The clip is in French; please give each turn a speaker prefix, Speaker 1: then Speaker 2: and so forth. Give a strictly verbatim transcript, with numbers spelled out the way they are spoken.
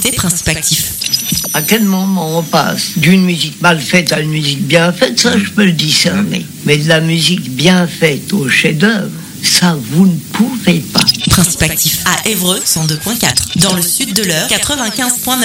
Speaker 1: écoutez Principe Actif.
Speaker 2: À quel moment on passe d'une musique mal faite à une musique bien faite, ça je peux le discerner. Mais de la musique bien faite au chef-d'œuvre, ça vous ne pouvez pas.
Speaker 1: Principe Actif à Évreux cent deux virgule quatre. Dans le sud de l'Eure quatre-vingt-quinze virgule neuf.